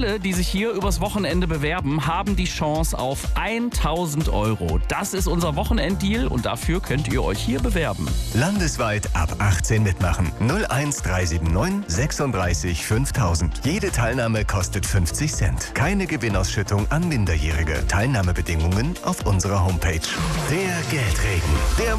Alle, die sich hier übers Wochenende bewerben, haben die Chance auf 1.000 €. Das ist unser Wochenenddeal und dafür könnt ihr euch hier bewerben. Landesweit ab 18 mitmachen. 01379 36 5000. Jede Teilnahme kostet 50 Cent. Keine Gewinnausschüttung an Minderjährige. Teilnahmebedingungen auf unserer Homepage. Der Geldregen. Der